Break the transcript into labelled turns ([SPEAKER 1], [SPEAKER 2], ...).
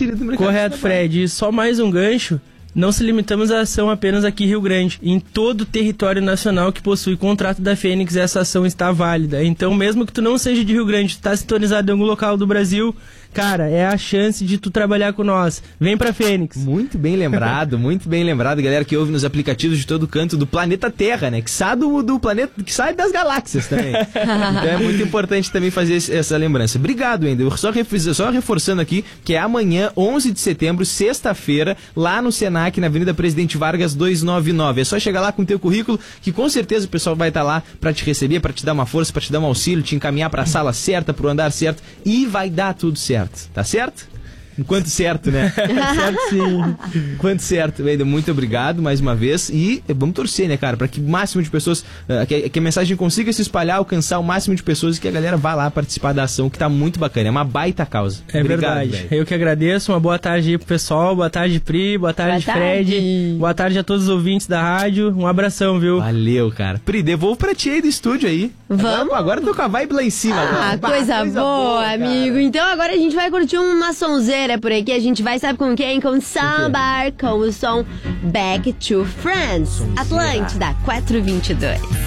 [SPEAKER 1] auxílio do mercado.
[SPEAKER 2] Correto, Fred. E só mais um gancho. Não se limitamos à ação apenas aqui em Rio Grande. Em todo o território nacional que possui contrato da Fênix, essa ação está válida. Então, mesmo que tu não seja de Rio Grande, tu tá sintonizado em algum local do Brasil, cara, é a chance de tu trabalhar com nós. Vem pra Fênix.
[SPEAKER 1] Muito bem lembrado, galera que ouve nos aplicativos de todo canto do planeta Terra, né? Que sai do planeta, que sai das galáxias também. Então é muito importante também fazer essa lembrança. Obrigado, Wendel. Só reforçando aqui que é amanhã, 11 de setembro, sexta-feira, lá no Senac, na Avenida Presidente Vargas 299. É só chegar lá com o teu currículo, que com certeza o pessoal vai estar lá pra te receber, pra te dar uma força, pra te dar um auxílio, te encaminhar pra sala certa, pro andar certo, e vai dar tudo certo. Tá certo? Enquanto certo, né? Certo, sim. Enquanto certo, Wendel, muito obrigado mais uma vez. E vamos torcer, né, cara, para que o máximo de pessoas, que a mensagem consiga se espalhar, alcançar o máximo de pessoas e que a galera vá lá participar da ação, que tá muito bacana. É uma baita causa.
[SPEAKER 2] É obrigado, verdade. Véio. Eu que agradeço. Uma boa tarde aí pro pessoal. Boa tarde, Pri. Boa tarde, Fred. Boa tarde a todos os ouvintes da rádio. Um abração, viu?
[SPEAKER 1] Valeu, cara. Pri, devolvo pra ti aí do estúdio aí.
[SPEAKER 3] Vamos?
[SPEAKER 1] Agora eu tô com a vibe lá em cima.
[SPEAKER 3] Coisa boa, amigo. Cara. Então agora a gente vai curtir uma sonzeira por aqui. A gente vai, sabe com quem? Com Sambar, com o som Back to Friends. Atlântida 422.